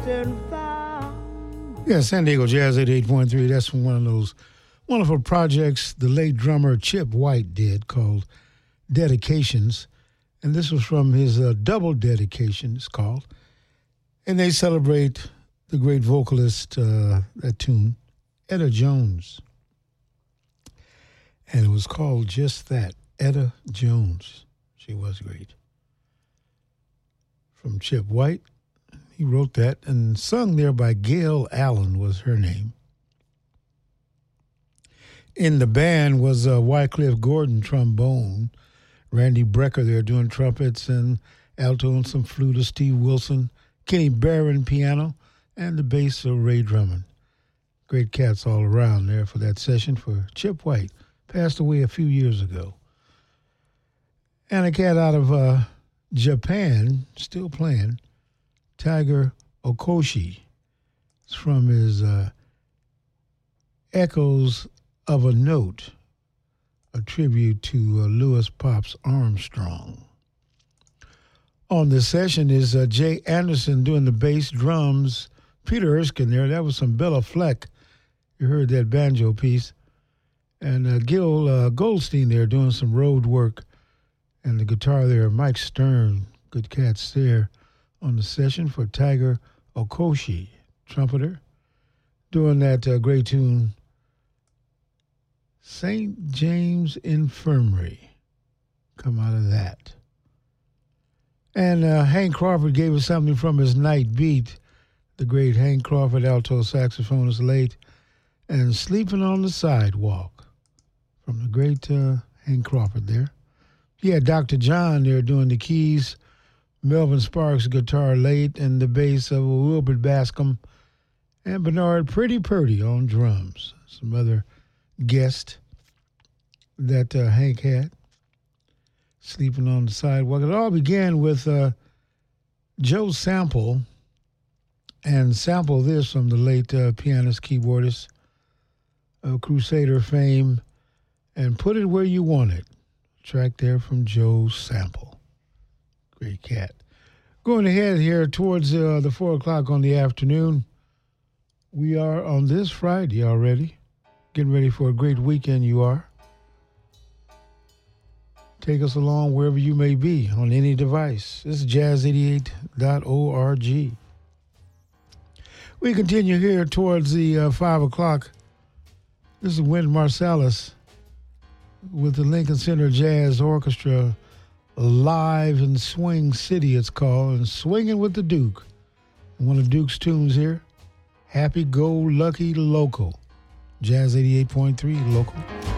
Yeah, San Diego Jazz 88.3. That's from one of those wonderful projects the late drummer Chip White did called Dedications. And this was from his double dedication, it's called. And they celebrate the great vocalist, that tune, Etta Jones. And it was called just that, Etta Jones. She was great. From Chip White. He wrote that and sung there by Gail Allen was her name. In the band was Wycliffe Gordon, trombone, Randy Brecker there doing trumpets and alto and some flute, Steve Wilson, Kenny Barron piano, and the bass of Ray Drummond. Great cats all around there for that session for Chip White. Passed away a few years ago. And a cat out of Japan, still playing, Tiger Okoshi. It's from his Echoes of a Note, a tribute to Louis Pops Armstrong. On this session is Jay Anderson doing the bass, drums, Peter Erskine there. That was some Bella Fleck. You heard that banjo piece. And Gil Goldstein there doing some road work. And the guitar there, Mike Stern, good cats there on the session for Tiger Okoshi, trumpeter, doing that great tune, St. James Infirmary. Come out of that. And Hank Crawford gave us something from his Night Beat, the great Hank Crawford, alto saxophonist, late, and Sleeping on the Sidewalk, from the great Hank Crawford there. Yeah, Dr. John there doing the keys, Melvin Sparks guitar late, and the bass of Wilbert Bascom, and Bernard Pretty Purdy on drums. Some other guests that Hank had, Sleeping on the Sidewalk. It all began with Joe Sample, and sample this from the late pianist, keyboardist, Crusader fame, and Put It Where You Want It. Track there from Joe Sample. Great cat. Going ahead here towards the 4 o'clock on the afternoon. We are on this Friday already. Getting ready for a great weekend you are. Take us along wherever you may be on any device. This is jazz88.org. We continue here towards the 5 o'clock. This is Wynton Marsalis with the Lincoln Center Jazz Orchestra live in Swing City, it's called, and Swinging with the Duke. And one of Duke's tunes here, Happy Go Lucky Local. Jazz 88.3 local.